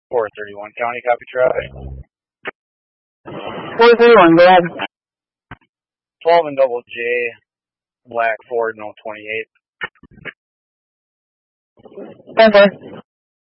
431 County, copy traffic. 431, go ahead. 12 and double J, black Ford, no 28. Okay.